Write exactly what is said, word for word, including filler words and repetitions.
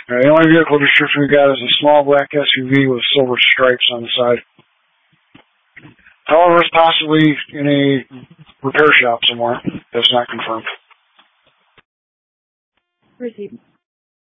Uh, the only vehicle description we got is a small black S U V with silver stripes on the side. However, it's possibly in a repair shop somewhere. That's not confirmed. Received.